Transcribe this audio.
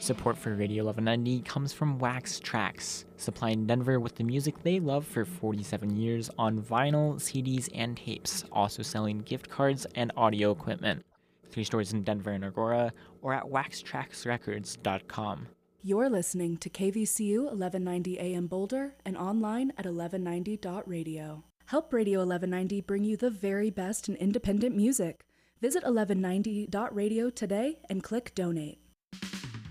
Support for Radio 1190 comes from Wax Trax, supplying Denver with the music they love for 47 years on vinyl, CDs, and tapes, also selling gift cards and audio equipment. 3 stores in Denver and Aurora, or at waxtraxrecords.com. You're listening to KVCU 1190 AM Boulder and online at 1190.radio. Help Radio 1190 bring you the very best in independent music. Visit 1190.radio today and click Donate.